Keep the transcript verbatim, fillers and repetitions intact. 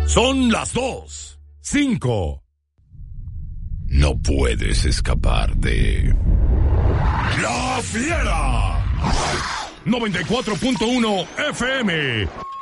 Son las dos. Cinco. No puedes escapar de... ¡La Fiera! noventa y cuatro punto uno F M.